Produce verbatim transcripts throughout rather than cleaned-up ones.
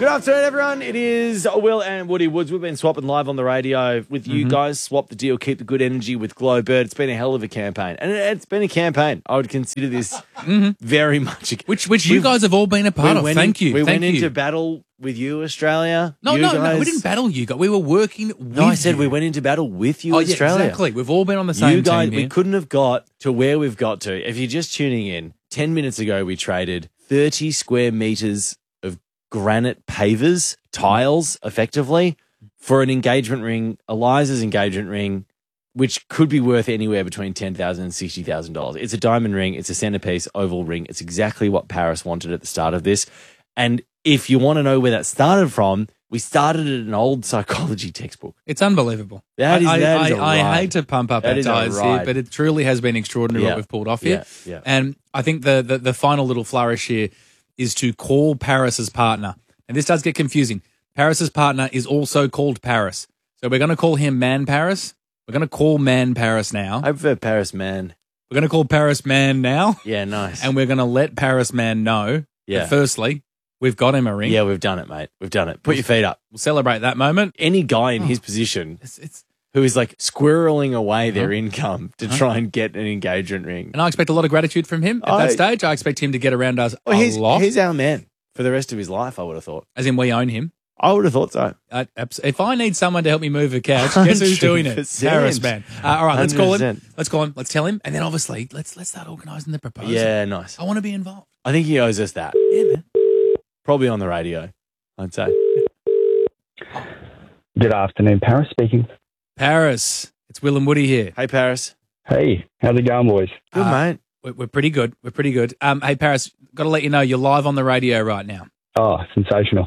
Good afternoon, everyone. It is Will and Woody Woods. We've been swapping live on the radio with you mm-hmm. guys. Swap the deal, keep the good energy with Glowbird. It's been a hell of a campaign. And it's been a campaign. I would consider this mm-hmm. very much. A, which which you guys have all been a part of. Thank in, you. We Thank went you. into battle with you, Australia. No, you no, guys. no. We didn't battle you guys. We were working with No, I said you. we went into battle with you, oh, Australia. Yeah, exactly. We've all been on the same you guys, team here. We couldn't have got to where we've got to. If you're just tuning in, ten minutes ago we traded thirty square metres of granite pavers, tiles, effectively, for an engagement ring, Eliza's engagement ring, which could be worth anywhere between ten thousand dollars and sixty thousand dollars. It's a diamond ring. It's a centerpiece oval ring. It's exactly what Paris wanted at the start of this. And if you want to know where that started from, we started at an old psychology textbook. It's unbelievable. That is, I, that I, is a I, I ride. hate to pump up That our is a tires here, ride. but it truly has been extraordinary Yeah. what we've pulled off here. Yeah, yeah. And I think the, the, the final little flourish here is to call Paris's partner. And this does get confusing. Paris's partner is also called Paris. So we're going to call him Man Paris. We're going to call Man Paris now. I prefer Paris Man. We're going to call Paris Man now. Yeah, nice. And we're going to let Paris Man know Yeah. that firstly, we've got him a ring. Yeah, we've done it, mate. We've done it. Put your feet up. We'll celebrate that moment. Any guy in his position It's, it's, who is like squirreling away their Uh-huh. income to Uh-huh. try and get an engagement ring. and I expect a lot of gratitude from him at I- that stage. I expect him to get around us Well, a he's, lot, he's our man for the rest of his life, I would have thought. as in we own him. I would have thought so. I, abs- if I need someone to help me move a couch, guess who's doing it? one hundred percent. Paris Man. Uh, all right, let's call one him. hundred percent. Let's call him. Let's tell him, and then obviously let's let's start organising the proposal. Yeah, nice. I want to be involved. I think he owes us that. Yeah, man. Probably on the radio, I'd say. Good afternoon, Paris speaking. Paris, it's Will and Woody here. Hey, Paris. Hey, how's it going, boys? Good, Uh, mate. We're, we're pretty good. We're pretty good. Um, hey, Paris, got to let you know you're live on the radio right now. Oh, sensational.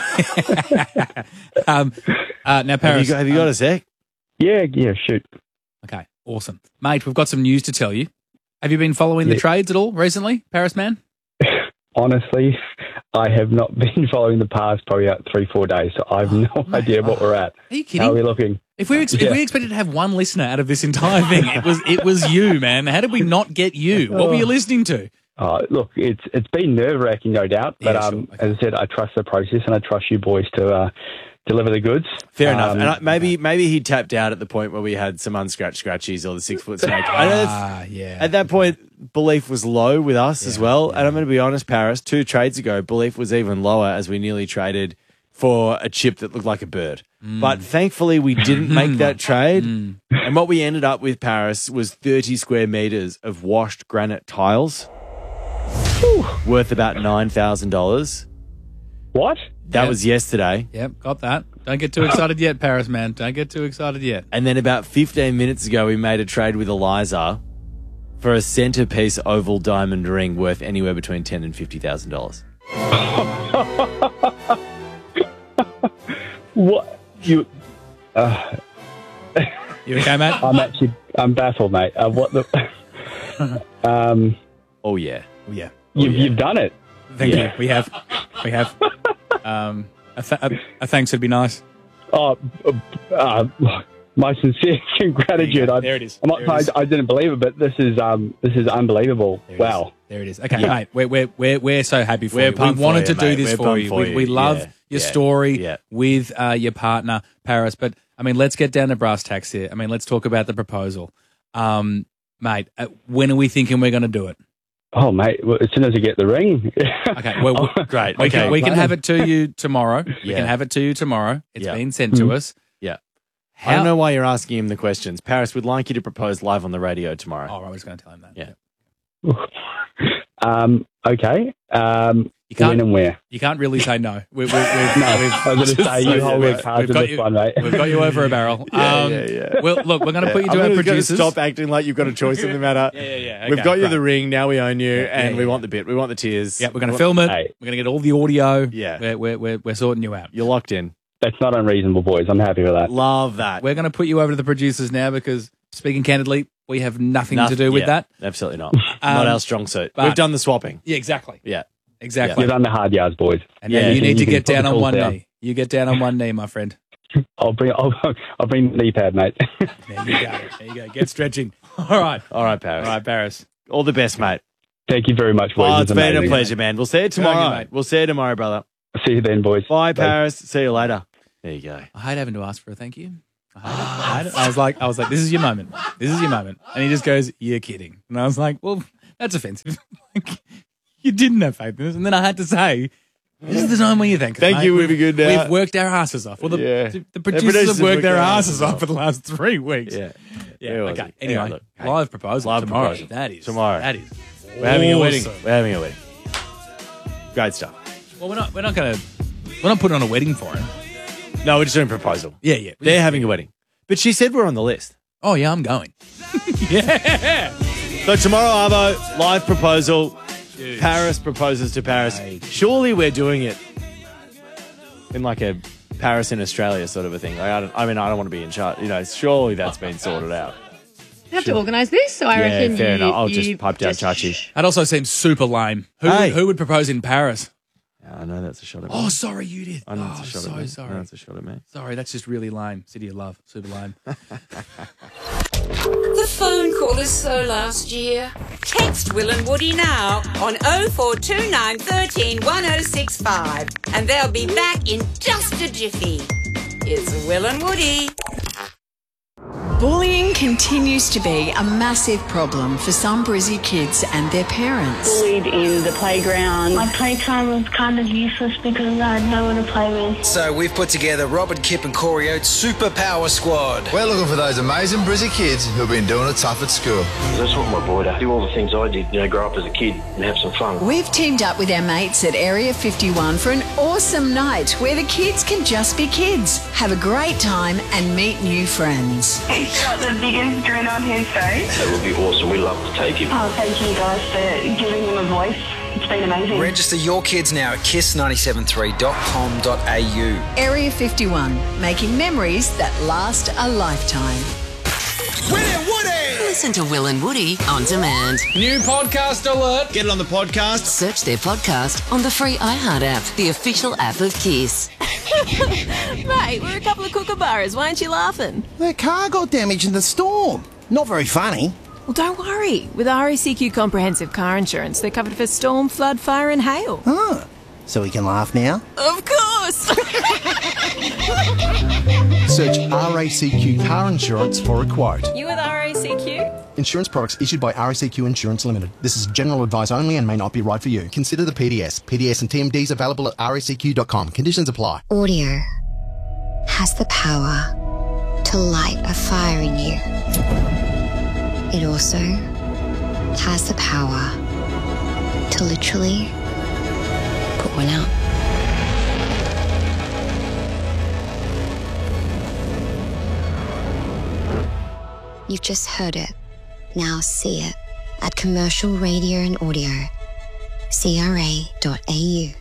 um, uh, now, Have Paris. you got, have you got um, a sec? Yeah, yeah, shoot. Okay, awesome. Mate, we've got some news to tell you. Have you been following the Yeah. trades at all recently, Paris Man? Honestly, I have not been following the past probably about three, four days, so I have no mate. idea what we're at. Are you How are we kidding? looking? If we, ex- Yeah. if we expected to have one listener out of this entire thing, it was it was you, man. How did we not get you? What were you listening to? Uh, look, it's it's been nerve-wracking, no doubt, but Yeah, sure. um, Okay. as I said, I trust the process and I trust you boys to uh, deliver the goods. Fair enough. Um, And I, maybe maybe he tapped out at the point where we had some unscratched scratchies or the six foot snake. I know that's- Ah, yeah. At that point, belief was low with us as Yeah, well. yeah. And I'm going to be honest, Paris, two trades ago, belief was even lower as we nearly traded for a chip that looked like a bird. Mm. But thankfully, we didn't make that trade. And what we ended up with, Paris, was thirty square metres of washed granite tiles worth about nine thousand dollars. What? That Yep. was yesterday. Yep, got that. Don't get too excited yet, Paris Man. Don't get too excited yet. And then about fifteen minutes ago, we made a trade with Eliza for a centerpiece oval diamond ring worth anywhere between ten thousand dollars and fifty thousand dollars. What? You... Uh, You okay, mate? I'm actually... I'm baffled, mate. Uh, what the... um, Oh, yeah. Oh, yeah. you've, you've done it. Thank Yeah. you. We have. We have. Um, a, th- a, a thanks would be nice. Oh, uh, uh, my sincere gratitude. I, There it is. I'm not, There it is. I, I didn't believe it, but this is um, this is unbelievable. There it Wow. is. There it is. Okay, Yeah. mate. We're, we're, we're, we're so happy for We're you. We pumped for wanted you, to do mate. this We're for pumped you. for We, you. we love Yeah. your Yeah. story Yeah. with uh, your partner, Paris. But, I mean, let's get down to brass tacks here. I mean, let's talk about the proposal. Um, mate, uh, when are we thinking we're going to do it? Oh, mate. Well, as soon as I get the ring. Okay, well, we- Great. we, Okay. can, we can have it to you tomorrow. We Yeah. can have it to you tomorrow. It's Yeah. been sent to us. Yeah. How, I don't know why you're asking him the questions. Paris would like you to propose live on the radio tomorrow. Oh, I was going to tell him that. Yeah. um, okay. Um, You can't. when and where? You can't really say no. We, we, we've, No, I was going to say you hold we've- your cards we've in got this you- one, mate. We've got you over a barrel. Yeah, um, yeah, yeah. Well, look, we're going to put you I'm to our gonna- gonna producers. Stop acting like you've got a choice in the matter. Yeah, yeah, yeah. We've Okay, got you right. the ring. Now we own you, and yeah, we yeah. want the bit. We want the tears. Yeah, we're going to We film it. Hey. We're going to get all the audio. Yeah. We're, we're, we're, we're sorting you out. You're locked in. That's not unreasonable, boys. I'm happy with that. Love that. We're going to put you over to the producers now because, speaking candidly, we have nothing to Nothing- do with yeah, that. Absolutely not. not our strong suit. but- We've done the swapping. Yeah, exactly. Yeah. Exactly. You've done the hard yards, boys. And Yeah, then you so need to you can get put down the on tools one down. knee. You get down on one knee, my friend. I'll bring I'll, I'll bring the knee pad, mate. There you go. There you go. Get stretching. All right. All right, Paris. All right, Paris. All the best, mate. Thank you very much, boys. Oh, It it's was been a amazing. pleasure, man. We'll see you on you, tomorrow. mate. We'll see you tomorrow, brother. See you then, boys. Bye, Paris. See you later. There you go. I hate having to ask for a thank you. I, hate it. I, hate it. I was like, I was like, this is your moment. This is your moment. And he just goes, "You're kidding." And I was like, well, that's offensive. Like, you didn't have faith in us. And then I had to say, this is the time when you thank us. Thank mate. you. We've been good now. We've worked our asses off. Well, the, Yeah. the, the The producers producers have worked have their worked their asses asses off off. for the last three weeks. Yeah. Yeah. Where was Okay. it? Anyway, look, hey, live proposal live tomorrow. proposal. That is Tomorrow. That is. We're having a wedding. awesome. We're having a wedding. Great stuff. Well, we're not. We're not going to. We're not putting on a wedding for him. No, we're just doing proposal. Yeah, yeah. They're having a wedding. But she said we're on the list. Oh yeah, I'm going. Yeah. So tomorrow, Arvo, live proposal. Paris proposes to Paris. Surely we're doing it in like a Paris in Australia sort of a thing. Like I, don't, I mean, I don't want to be in charge. You know, surely that's been sorted out. You have to organise this, so I Yeah, reckon fair you, enough. I'll you just pipe down just- Chachi. That also seems super lame. Who, Hey. would, who would propose in Paris? Yeah, I know that's a shot at me. Oh, sorry, you did. I know oh, it's a shot so at me. sorry. I know it's a shot at me. Sorry, that's just really lame. City of Love, super lame. The phone call is so last year. Text Will and Woody now on oh four two nine, one three, one oh six five and they'll be back in just a jiffy. It's Will and Woody. Bullying continues to be a massive problem for some Brizzy kids and their parents. Bullied in the playground. My playtime was kind of useless because I had no one to play with. So we've put together Robert, Kip and Corey Oates' Super Power Squad. We're looking for those amazing Brizzy kids who've been doing it tough at school. That's what my boy does. Do all the things I did, you know, grow up as a kid and have some fun. We've teamed up with our mates at Area fifty-one for an awesome night where the kids can just be kids, have a great time and meet new friends. He's got the biggest grin on his face. That would be awesome. We'd love to take him. Oh, thank you guys for giving him a voice. It's been amazing. Register your kids now at kiss nine seven three dot com dot a u. Area fifty-one, making memories that last a lifetime. Listen to Will and Woody on demand. New podcast alert. Get it on the podcast. Search their podcast on the free iHeart app, the official app of Kiss. Mate, we're a couple of kookaburras. Why aren't you laughing? Their car got damaged in the storm. Not very funny. Well, don't worry. With R A C Q Comprehensive Car Insurance, they're covered for storm, flood, fire and hail. Oh, so we can laugh now? Of course! Search R A C Q Car Insurance for a quote. You with R A C Q? Insurance products issued by R A C Q Insurance Limited. This is general advice only and may not be right for you. Consider the P D S. P D S and T M Ds available at R A C Q dot com. Conditions apply. Audio has the power to light a fire in you. It also has the power to literally put one out. You've just heard it. Now see it at Commercial Radio and Audio. C R A dot A U.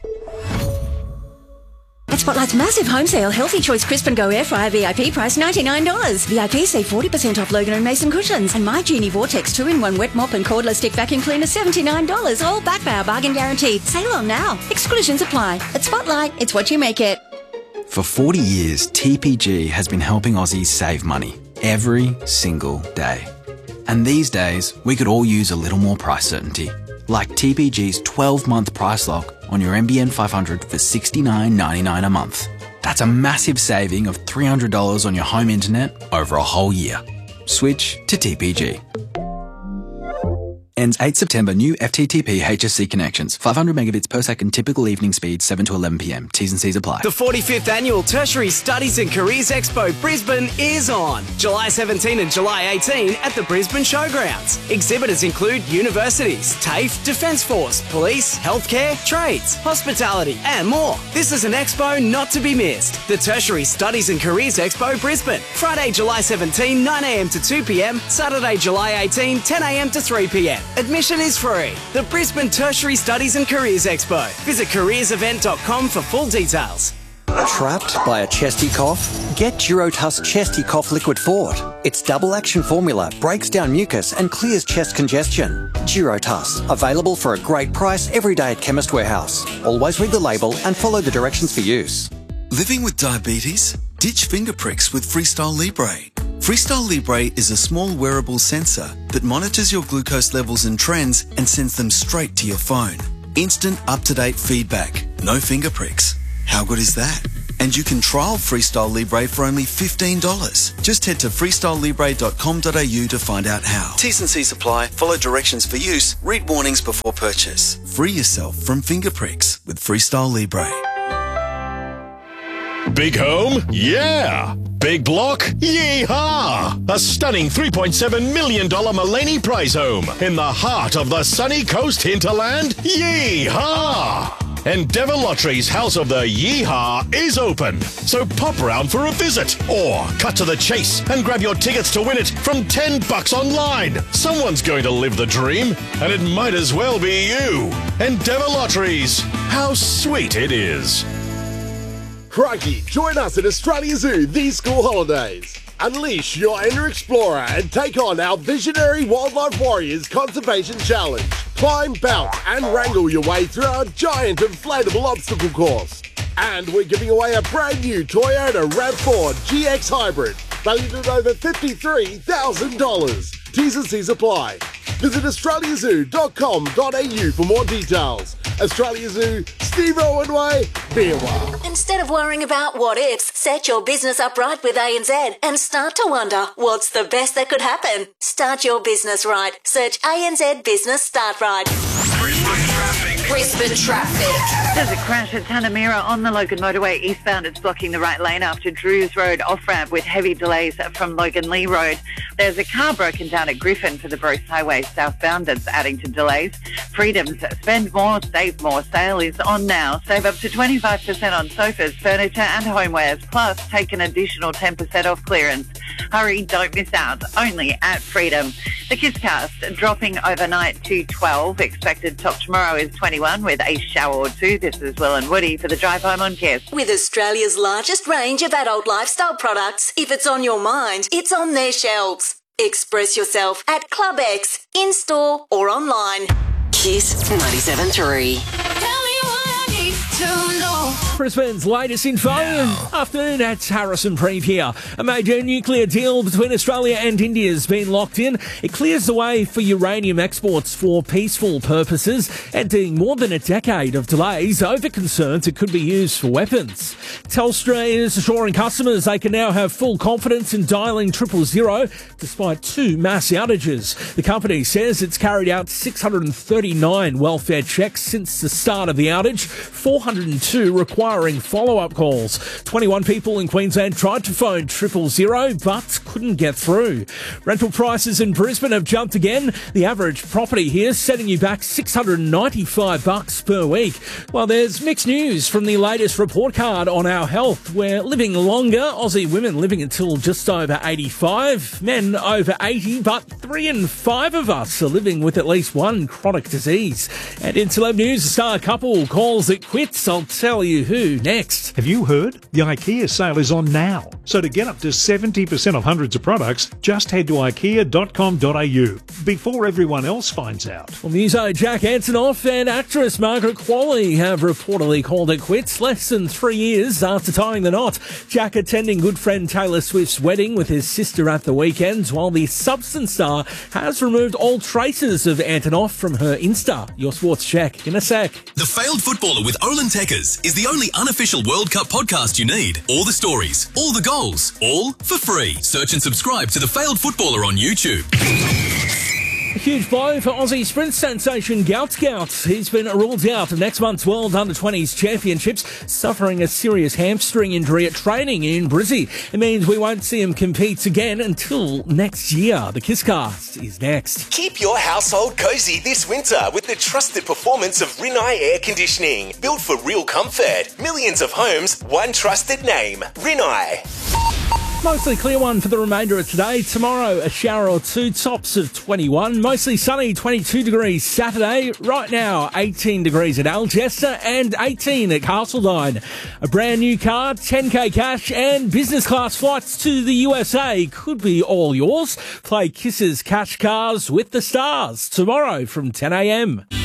At Spotlight's massive home sale, Healthy Choice Crisp and Go Air Fryer V I P price ninety-nine dollars. V I P save forty percent off Logan and Mason cushions. And My Genie Vortex two in one wet mop and cordless stick vacuum cleaner seventy-nine dollars. All backed by our bargain guarantee. Sale on now. Exclusions apply. At Spotlight, it's what you make it. For forty years, T P G has been helping Aussies save money every single day. And these days, we could all use a little more price certainty. Like T P G's twelve-month price lock on your N B N five hundred for sixty-nine ninety-nine a month. That's a massive saving of three hundred dollars on your home internet over a whole year. Switch to T P G. Ends eighth September. New F T T P H S C connections. five hundred megabits per second. Typical evening speed seven to eleven p m. T's and C's apply. The forty-fifth Annual Tertiary Studies and Careers Expo Brisbane is on July seventeenth and July eighteenth at the Brisbane Showgrounds. Exhibitors include universities, TAFE, Defence Force, police, healthcare, trades, hospitality and more. This is an expo not to be missed. The Tertiary Studies and Careers Expo Brisbane. Friday, July seventeenth, nine a m to two p m. Saturday, July eighteenth, ten a m to three p m. Admission is free. The Brisbane Tertiary Studies and Careers Expo. Visit careers event dot com for full details. Trapped by a chesty cough? Get Durotuss Chesty Cough Liquid Fort. Its double action formula breaks down mucus and clears chest congestion. Durotuss, available for a great price every day at Chemist Warehouse. Always read the label and follow the directions for use. Living with diabetes? Ditch finger pricks with Freestyle Libre. Freestyle Libre is a small wearable sensor that monitors your glucose levels and trends and sends them straight to your phone. Instant up-to-date feedback. No finger pricks. How good is that? And you can trial Freestyle Libre for only fifteen dollars. Just head to freestyle libre dot com dot a u to find out how. T's and C's apply. Follow directions for use. Read warnings before purchase. Free yourself from finger pricks with Freestyle Libre. Big home? Yeah. Big block? Yee-haw! A stunning three point seven million dollars Mullaney Prize home in the heart of the sunny coast hinterland? Yee-haw! Endeavour Lottery's House of the Yeehaw is open, so pop round for a visit or cut to the chase and grab your tickets to win it from ten bucks online. Someone's going to live the dream, and it might as well be you. Endeavour Lotteries. How sweet it is. Crikey, join us at Australia Zoo these school holidays. Unleash your inner explorer and take on our visionary Wildlife Warriors Conservation Challenge. Climb, bounce and wrangle your way through our giant inflatable obstacle course. And we're giving away a brand new Toyota RAV four G X Hybrid, valued at over fifty-three thousand dollars. T's and C's apply. Visit australia zoo dot com dot a u for more details. Australia Zoo, Steve Irwin Way, Beerwah. Instead of worrying about what ifs, set your business up right with A N Z and start to wonder what's the best that could happen. Start your business right. Search A N Z Business Start Right. Brisbane traffic. There's a crash at Tanamera on the Logan Motorway eastbound. It's blocking the right lane after Drews Road off-ramp with heavy delays from Logan Lee Road. There's a car broken down at Griffin for the Bruce Highway southbound that's adding to delays. Freedom's Spend More, Save More sale is on now. Save up to twenty-five percent on sofas, furniture and homewares, plus take an additional ten percent off clearance. Hurry, don't miss out. Only at Freedom. The Kisscast dropping overnight to twelve. Expected top tomorrow is twenty-one with a shower or two. This is Will and Woody for the drive home on Kiss. With Australia's largest range of adult lifestyle products, if it's on your mind, it's on their shelves. Express yourself at Club X, in-store or online. Kiss ninety-seven point three. Brisbane's latest info. Afternoon at Harrison Preeve here. A major nuclear deal between Australia and India has been locked in. It clears the way for uranium exports for peaceful purposes, ending more than a decade of delays over concerns it could be used for weapons. Telstra is assuring customers they can now have full confidence in dialing triple zero despite two mass outages. The company says it's carried out six hundred thirty-nine welfare checks since the start of the outage, four hundred two requiring follow-up calls. twenty-one people in Queensland tried to phone triple zero but couldn't get through. Rental prices in Brisbane have jumped again. The average property here setting you back six hundred ninety-five bucks per week. Well, there's mixed news from the latest report card on our health. We're living longer. Aussie women living until just over eighty-five, men over eighty, but three in five of us are living with at least one chronic disease. And in celeb news, a star couple calls it quits. I'll tell you who next. Have you heard? The IKEA sale is on now. So to get up to seventy percent off hundreds of products, just head to ikea dot com dot a u before everyone else finds out. Well, muso Jack Antonoff and actress Margaret Qualley have reportedly called it quits less than three years after tying the knot. Jack attending good friend Taylor Swift's wedding with his sister at the weekend, while the Substance star has removed all traces of Antonoff from her Insta. Your sports check in a sec. The Failed Footballer with Olin Tekkers is the only unofficial World Cup podcast you need. All the stories, all the goals, all for free. Search and subscribe to The Failed Footballer on YouTube. A huge blow for Aussie sprint sensation Gout Gout. He's been ruled out of next month's World under twenties Championships, suffering a serious hamstring injury at training in Brizzy. It means we won't see him compete again until next year. The Kisscast is next. Keep your household cozy this winter with the trusted performance of Rinnai Air Conditioning. Built for real comfort. Millions of homes, one trusted name. Rinnai. Mostly clear one for the remainder of today. Tomorrow, a shower or two, tops of twenty-one. Mostly sunny, twenty-two degrees Saturday. Right now, eighteen degrees at Alcester and eighteen at Castledine. A brand new car, ten K cash and business class flights to the U S A could be all yours. Play Kiss's Cash Cars with the Stars tomorrow from ten a m.